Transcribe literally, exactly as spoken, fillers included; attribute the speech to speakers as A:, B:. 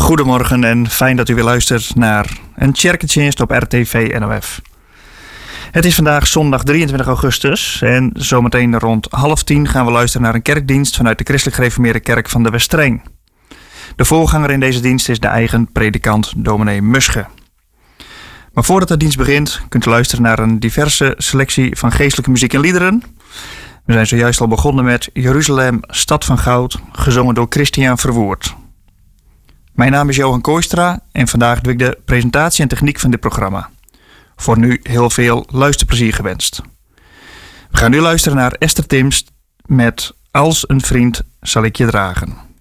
A: Goedemorgen en fijn dat u weer luistert naar een Tjerkentjenst op R T V N O F. Het is vandaag zondag drieëntwintig augustus en zometeen rond half tien gaan we luisteren naar een kerkdienst vanuit de Christelijk Gereformeerde Kerk van de Westreng. De voorganger in deze dienst is de eigen predikant dominee Musche. Maar voordat de dienst begint kunt u luisteren naar een diverse selectie van geestelijke muziek en liederen. We zijn zojuist al begonnen met Jeruzalem, Stad van Goud, gezongen door Christian Verwoerd. Mijn naam is Johan Kooistra en vandaag doe ik de presentatie en techniek van dit programma. Voor nu heel veel luisterplezier gewenst. We gaan nu luisteren naar Esther Timst met Als een vriend zal ik je dragen.